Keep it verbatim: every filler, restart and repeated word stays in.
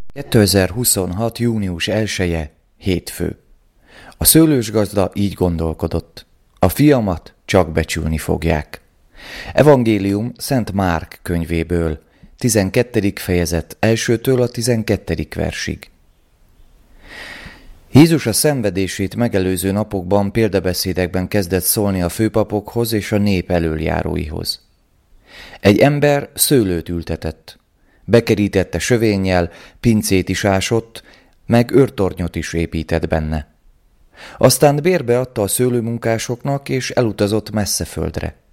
kétezer-huszonhat. június elseje, hétfő. A szőlősgazda így gondolkodott. A fiamat csak becsülni fogják. Evangélium Szent Márk könyvéből, tizenkettedik fejezet elsőtől a tizenkettedik versig. Jézus a szenvedését megelőző napokban példabeszédekben kezdett szólni a főpapokhoz és a nép elöljáróihoz. Egy ember szőlőt ültetett. Bekerítette sövénnyel, pincét is ásott, meg őrtornyot is épített benne. Aztán bérbe adta a szőlőmunkásoknak, és elutazott messze földre.